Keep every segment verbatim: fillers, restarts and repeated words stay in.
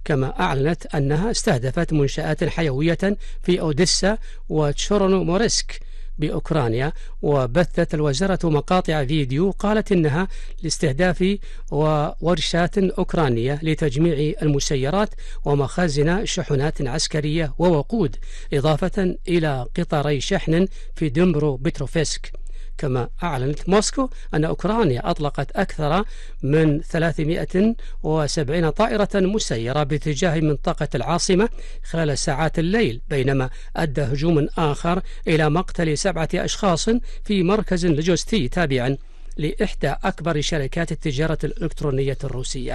كما أعلنت أنها استهدفت منشآت حيوية في أوديسا وتشورنومورسك بأوكرانيا. وبثت الوزارة مقاطع فيديو قالت إنها لاستهداف ورشات أوكرانية لتجميع المسيرات ومخازن شحنات عسكرية ووقود، إضافة إلى قطاري شحن في ديمبرو بتروفسك. كما أعلنت موسكو أن أوكرانيا أطلقت أكثر من ثلاثمائة وسبعين طائرة مسيرة باتجاه منطقة العاصمة خلال ساعات الليل، بينما أدى هجوم آخر إلى مقتل سبعة أشخاص في مركز لوجستي تابع لإحدى أكبر شركات التجارة الإلكترونية الروسية.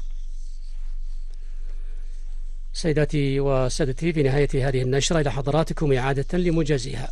سيداتي وسادتي، في نهاية هذه النشرة إلى حضراتكم إعادة لموجزها.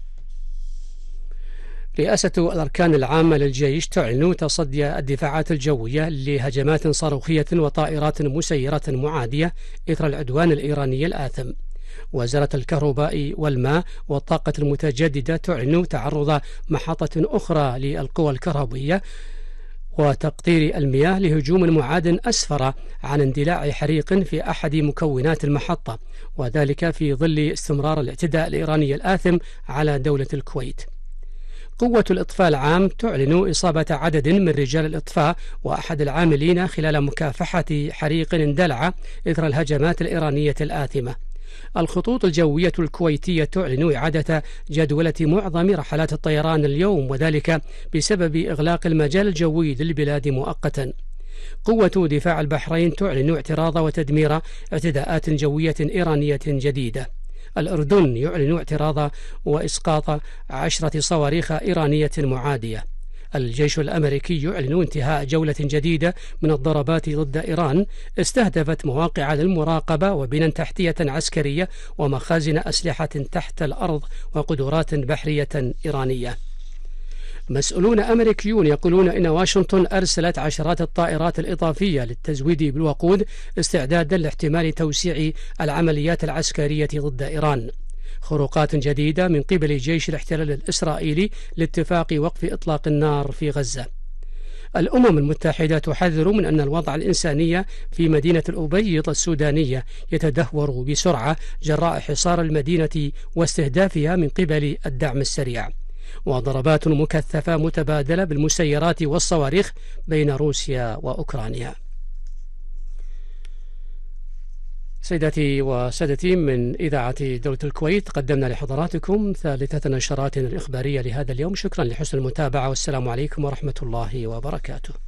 رئاسة الأركان العامة للجيش تعلن تصدي الدفاعات الجوية لهجمات صاروخية وطائرات مسيرة معادية إثر العدوان الإيراني الآثم. وزارة الكهرباء والماء والطاقة المتجددة تعلن تعرض محطة أخرى للقوى الكهربائية وتقطير المياه لهجوم معاد أسفر عن اندلاع حريق في أحد مكونات المحطة، وذلك في ظل استمرار الاعتداء الإيراني الآثم على دولة الكويت. قوة الإطفاء العام تعلن إصابة عدد من رجال الإطفاء وأحد العاملين خلال مكافحة حريق اندلع إثر الهجمات الإيرانية الآثمة. الخطوط الجوية الكويتية تعلن إعادة جدولة معظم رحلات الطيران اليوم، وذلك بسبب إغلاق المجال الجوي للبلاد مؤقتا. قوة دفاع البحرين تعلن اعتراض وتدمير اعتداءات جوية إيرانية جديدة. الأردن يعلن اعتراض وإسقاط عشرة صواريخ إيرانية معادية. الجيش الأمريكي يعلن انتهاء جولة جديدة من الضربات ضد إيران استهدفت مواقع للمراقبة وبنى تحتية عسكرية ومخازن أسلحة تحت الأرض وقدرات بحرية إيرانية. مسؤولون أمريكيون يقولون إن واشنطن أرسلت عشرات الطائرات الإضافية للتزويد بالوقود استعدادا لاحتمال توسيع العمليات العسكرية ضد إيران. خروقات جديدة من قبل جيش الاحتلال الإسرائيلي لاتفاق وقف إطلاق النار في غزة. الأمم المتحدة تحذر من أن الوضع الإنساني في مدينة الأبيض السودانية يتدهور بسرعة جراء حصار المدينة واستهدافها من قبل الدعم السريع. وضربات مكثفة متبادلة بالمسيرات والصواريخ بين روسيا وأوكرانيا. سيداتي وسادتي، من إذاعة دولة الكويت قدمنا لحضراتكم ثالثة نشراتنا الإخبارية لهذا اليوم. شكرا لحسن المتابعة، والسلام عليكم ورحمة الله وبركاته.